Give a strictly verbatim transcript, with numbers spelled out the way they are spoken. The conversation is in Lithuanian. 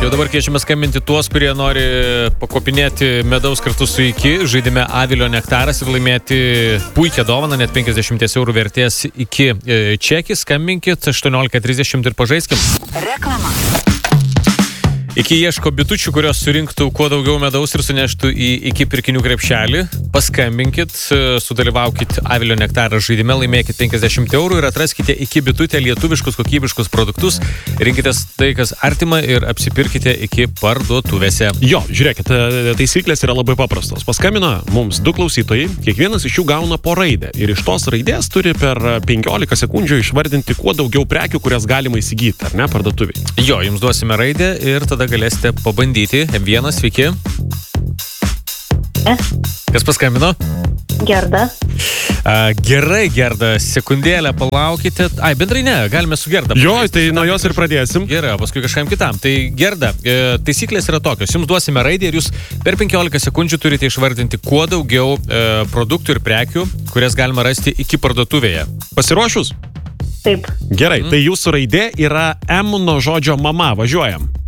Jau dabar kviečiame skambinti tuos, kurie nori pakopinėti medaus kartu su Iki, žaidime Avilio nektaras ir laimėti puikią dovaną, net penkiasdešimt eurų vertės Iki čekį. Skambinkit aštuoniolika trisdešimt ir pažaiskim. Reklama. Iki ieško bitučių, kurios surinktų kuo daugiau medaus ir suneštų į Iki pirkinių krepšelį. Paskambinkit, sudalyvaukit Avilio nektaras žaidime, laimėkit penkiasdešimt eurų ir atraskite Iki bitutę lietuviškus kokybiškus produktus. Rinkitės tai, kas artima ir apsipirkite Iki parduotuvėse. Jo, žiūrėkit, taisyklės yra labai paprastos. Paskambino mums du klausytojai, kiekvienas iš jų gauna po raidę ir iš tos raidės turi per penkiolika sekundžių išvardinti kuo daugiau prekių, kurias galima įsigyti, ar ne, parduotuviai. Jo, jums duosime raidę ir tada galėsite pabandyti. M vienas, sveiki. E. Kas paskambino? Gerda. A, gerai, Gerda, sekundėlę palaukite. Ai, bendrai ne, galime su Gerda. Jo, tai nuo jos ir pradėsim. Gerai, paskui kažkam kitam. Tai Gerda, e, taisyklės yra tokios. Jums duosime raidę ir jūs per penkiolika sekundžių turite išvardinti kuo daugiau e, produktų ir prekių, kurias galima rasti Iki parduotuvėje. Pasiruošus? Taip. Gerai, mm. tai jūsų raidė yra M nuo žodžio mama. Važiuojam.